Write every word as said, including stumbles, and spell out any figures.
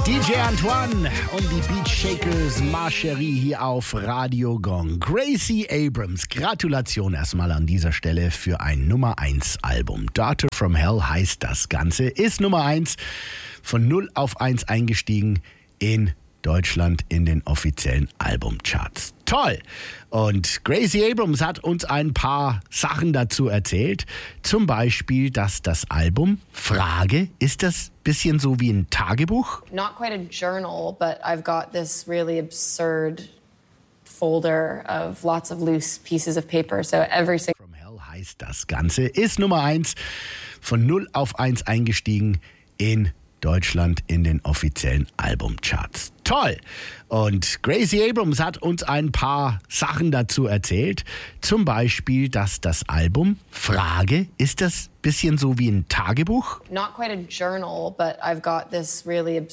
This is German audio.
D J Antoine und die Beat Shakers Marcherie hier auf Radio Gong. Gracie Abrams, Gratulation erstmal an dieser Stelle für ein Nummer eins Album. Daughter from Hell heißt das Ganze, ist Nummer eins, von null auf eins eingestiegen in Deutschland in den offiziellen Albumcharts. Toll! Und Gracie Abrams hat uns ein paar Sachen dazu erzählt. Zum Beispiel, dass das Album, Frage, ist das ein bisschen so wie ein Tagebuch? Not quite a journal, but I've got this really absurd folder of lots of loose pieces of paper. So every single From Hell heißt das Ganze, ist Nummer eins, von null auf eins eingestiegen in Deutschland in den offiziellen Albumcharts. Toll! Und Gracie Abrams hat uns ein paar Sachen dazu erzählt. Zum Beispiel, dass das Album, Frage, ist das ein bisschen so wie ein Tagebuch? Not quite a journal, but I've got this really absurd